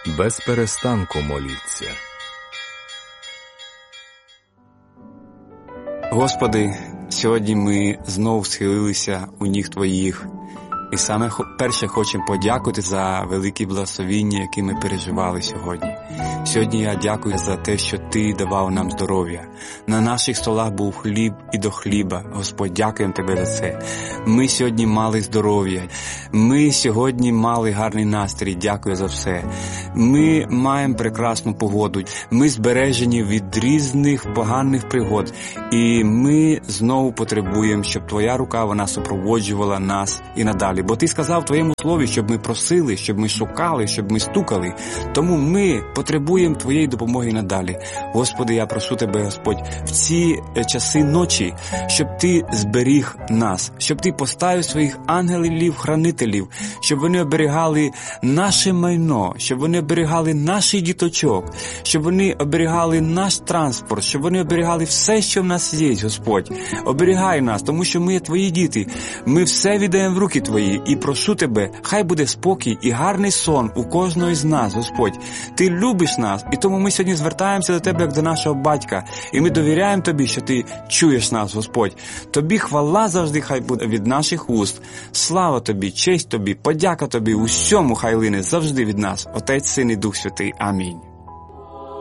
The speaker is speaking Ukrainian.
без перестанку моліться. Господи, сьогодні ми знов схилилися у ніг Твоїх. І саме перше хочемо подякувати за великі благословіння, які ми переживали сьогодні. Сьогодні я дякую за те, що Ти давав нам здоров'я. На наших столах був хліб і до хліба. Господь, дякуємо Тебе за це. Ми сьогодні мали здоров'я. Ми сьогодні мали гарний настрій. Дякую за все. Ми маємо прекрасну погоду. Ми збережені від різних поганих пригод. І ми знову потребуємо, щоб Твоя рука, вона супроводжувала нас і надалі. Бо Ти сказав в Твоєму слові, щоб ми просили, щоб ми шукали, щоб ми стукали. Тому ми потребуємо Твоєї допомоги надалі. Господи, я прошу Тебе, Господь, в ці часи ночі, щоб Ти зберіг нас, щоб Ти поставив своїх ангелів-хранителів, щоб вони оберігали наше майно, щоб вони оберігали наших діточок, щоб вони оберігали наш транспорт, щоб вони оберігали все, що в нас є, Господь. Оберігай нас, тому що ми є Твої діти. Ми все віддаємо в руки Твої. І прошу Тебе, хай буде спокій і гарний сон у кожного з нас, Господь. Ти любиш нас, і тому ми сьогодні звертаємося до Тебе, як до нашого батька. І ми довіряємо Тобі, що Ти чуєш нас, Господь. Тобі хвала завжди хай буде від наших уст. Слава Тобі, честь Тобі, подяка Тобі, усьому хай лине завжди від нас. Отець, Син і Дух Святий. Амінь.